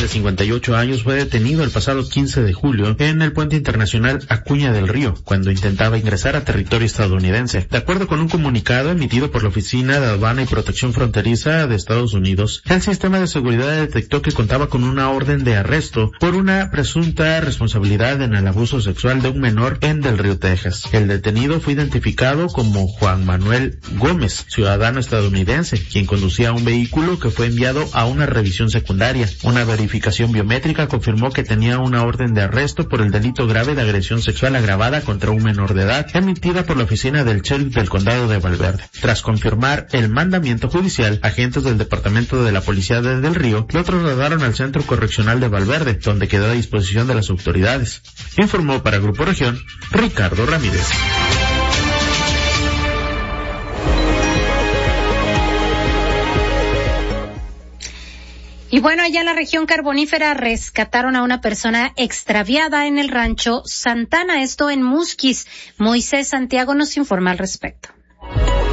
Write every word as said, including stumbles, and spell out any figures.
cincuenta y ocho años, fue detenido el pasado quince de julio en el puente internacional Acuña del Río, cuando intentaba ingresar a territorio estadounidense. De acuerdo con un comunicado emitido por la Oficina de Aduana y Protección Fronteriza de Estados Unidos, el sistema de seguridad detectó que contaba con una orden de arresto por una presunta responsabilidad en el abuso sexual de un menor en Del Río, Texas. El detenido fue identificado como Juan Manuel Gómez, ciudadano estadounidense, quien conducía un vehículo que fue enviado a una revisión secundaria. Una verificación biométrica confirmó que tenía una orden de arresto por el delito grave de agresión sexual agravada contra un menor de edad, emitida por la oficina del sheriff del condado de Valverde. Tras confirmar el mandamiento judicial, agentes del departamento de la policía de Del Río lo trasladaron al centro correccional de Valverde, donde quedó a disposición de las autoridades. Informó para Grupo Región Ricardo Ramírez. Y bueno, allá en la región carbonífera rescataron a una persona extraviada en el rancho Santana, esto en Musquis. Moisés Santiago nos informa al respecto.